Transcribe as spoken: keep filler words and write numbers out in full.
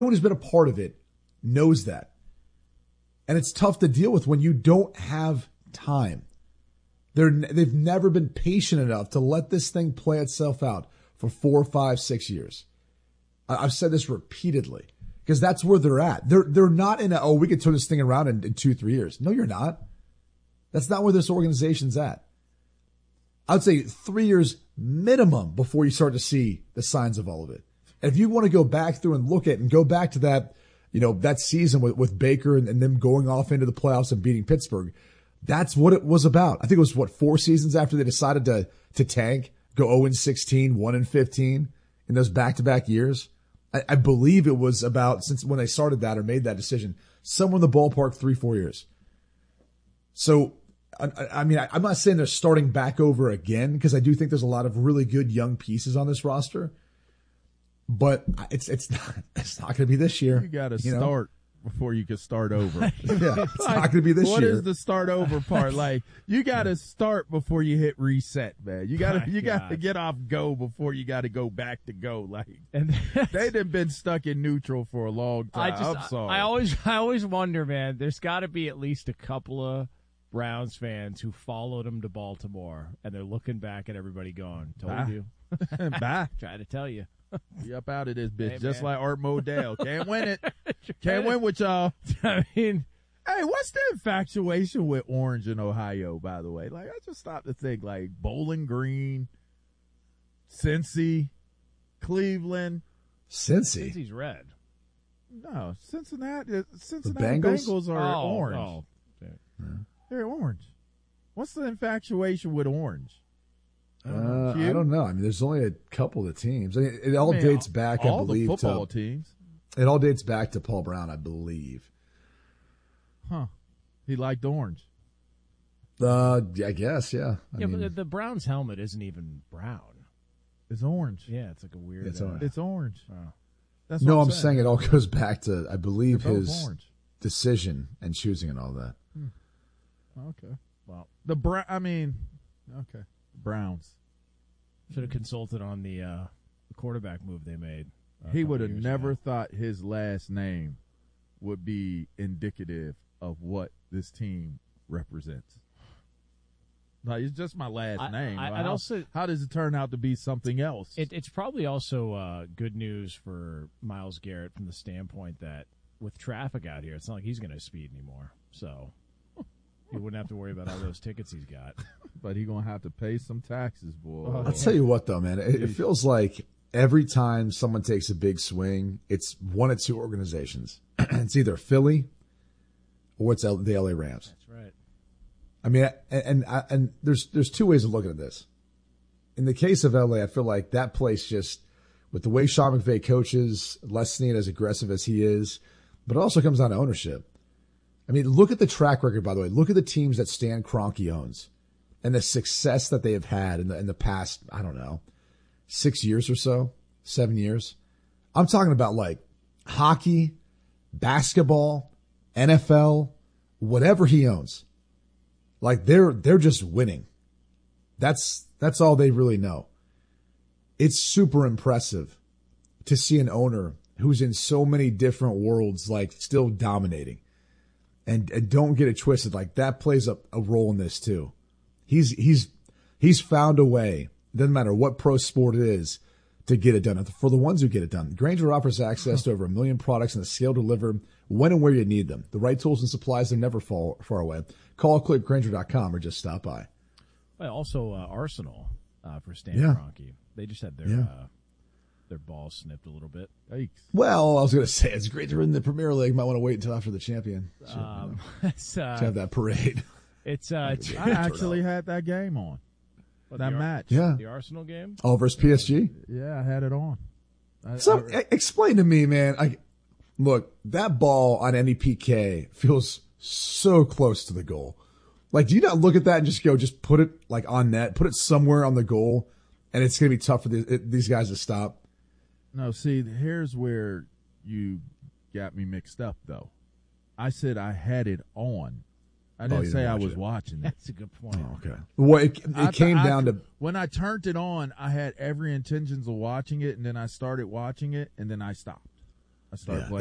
who's been a part of it knows that. And it's tough to deal with when you don't have time. They're, they've never been patient enough to let this thing play itself out for four, five, six years. I've said this repeatedly because that's where they're at. They're they're not in a, oh, we could turn this thing around in, in two, three years. No, you're not. That's not where this organization's at. I would say three years minimum before you start to see the signs of all of it. And if you want to go back through and look at and go back to that, you know, that season with, with Baker and, and them going off into the playoffs and beating Pittsburgh, that's what it was about. I think it was, what, four seasons after they decided to to tank, go oh and sixteen, one and fifteen in those back-to-back years. I, I believe it was about, since when they started that or made that decision, somewhere in the ballpark three, four years. So, I, I mean, I, I'm not saying they're starting back over again because I do think there's a lot of really good young pieces on this roster. But it's it's not it's not going to be this year. You got to start know? before you can start over. Yeah, it's like, not going to be this what year. What is the start over part? Like you got to start before you hit reset, man. You got to you got to get off go before you got to go back to go. Like and they've been stuck in neutral for a long time. I just I'm sorry. I, I always I always wonder, man. There's got to be at least a couple of Browns fans who followed him to Baltimore, and they're looking back at everybody going, "Told Bye. you, bye." Try to tell you." Be up out of this bitch, hey, just man. like Art Modell. Can't win it. Can't win with y'all. I mean, hey, what's the infatuation with Orange in Ohio, by the way? Like, I just stopped to think, like, Bowling Green, Cincy, Cleveland. Cincy? Cincy's red. No, Cincinnati, Cincinnati Bengals? Bengals are oh, orange. Oh. Yeah. They're orange. What's the infatuation with orange? Uh, I don't know. I mean, there's only a couple of teams. I mean, it all I mean, dates back, all I believe, the football to teams. It all dates back to Paul Brown, I believe. Huh? He liked orange. Uh, I guess, yeah. I yeah, mean, but the, the Browns helmet isn't even brown. It's orange. Yeah, it's like a weird. It's uh, orange. It's orange. Oh. That's no, what I'm saying. saying it all goes back to, I believe, They're both his orange. decision and choosing and all that. Hmm. Okay. Well, the Brown. I mean, okay, Browns. Should have consulted on the, uh, the quarterback move they made. He would have never ago. thought his last name would be indicative of what this team represents. Like, it's just my last I, name. I, how, I'd also, how does it turn out to be something else? it, it's probably also uh, good news for Myles Garrett from the standpoint that with traffic out here, it's not like he's going to speed anymore. So he wouldn't have to worry about all those tickets he's got. But he's going to have to pay some taxes, boy. Oh, I'll tell you what, though, man. It, it feels like every time someone takes a big swing, it's one of two organizations. It's either Philly or it's the L A Rams. That's right. I mean, and, and and there's there's two ways of looking at this. In the case of L A, I feel like that place just, with the way Sean McVay coaches, Les Snead as aggressive as he is, but it also comes down to ownership. I mean, look at the track record, by the way. Look at the teams that Stan Kroenke owns and the success that they have had in the in the past, I don't know, six years or so, seven years. I'm talking about like hockey, basketball, N F L, whatever he owns. Like they're they're just winning. That's that's all they really know. It's super impressive to see an owner who's in so many different worlds, like still dominating. And, and don't get it twisted. Like that plays a, a role in this too. He's he's he's found a way. Doesn't matter what pro sport it is, to get it done. For the ones who get it done, Grainger offers access to over a million products and a scale to deliver when and where you need them. The right tools and supplies, they're never far, far away. Call click Grainger dot com or just stop by. Well, also uh, Arsenal uh, for Stan Yeah. Kroenke. They just had their Yeah. uh, their balls snipped a little bit. Yikes. Well, I was going to say, it's great they're in the Premier League. Might want to wait until after the champion. So, Um, you know, it's uh, to have that parade. it's uh, it's I actually had that game on. what, that the Ar- match. Yeah. the Arsenal game. All versus P S G. Yeah, I had it on. I, So I, e- explain to me, man. I, look, that ball on any P K feels so close to the goal. Like, do you not look at that and just go, just put it like on net, put it somewhere on the goal, and it's going to be tough for the, it, these guys to stop? No, see, here's where you got me mixed up, though. I said I had it on. I didn't you say didn't I watch was it. watching it. That's a good point. Oh, okay. Well, it, it I- came I- down to when I turned it on, I had every intentions of watching it, and then I started watching it, and then I stopped. I started Yeah. playing.